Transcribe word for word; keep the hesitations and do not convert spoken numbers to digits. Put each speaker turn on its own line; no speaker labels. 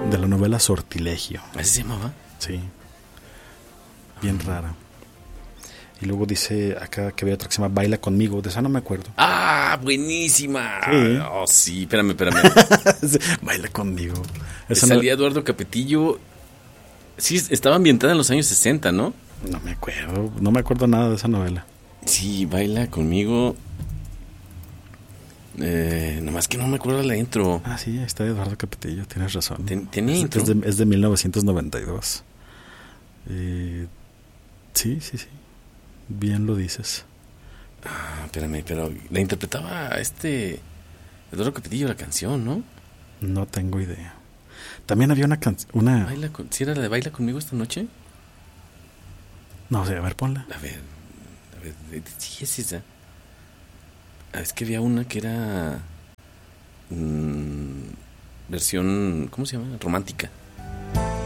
de la novela Sortilegio.
¿Así se llamaba?
Sí. Bien rara. Y luego dice acá que había otra que se llama Baila Conmigo. De esa no me acuerdo.
¡Ah, buenísima!
Sí.
Oh, sí, espérame, espérame.
Baila Conmigo.
Esa salía no... Eduardo Capetillo. Sí, estaba ambientada en los años sesenta, ¿no?
No me acuerdo. No me acuerdo nada de esa novela.
Sí, Baila Conmigo. Eh, nomás que no me acuerdo la intro.
Ah, sí, está Eduardo Capetillo, tienes razón.
Ten, ¿Tenía
es,
intro?
Es de, es de mil novecientos noventa y dos. Eh, sí, sí, sí. Bien lo dices.
Ah, espérame, pero la interpretaba este Eduardo Capetillo la canción, ¿no?
No tengo idea. También había una canción. Una...
Baila con... ¿Sí era la de Baila Conmigo esta noche?
No sé, a ver, ponla.
A ver, a ver, sí es esa. Ah, es que había una que era mmm, versión, ¿cómo se llama? Romántica.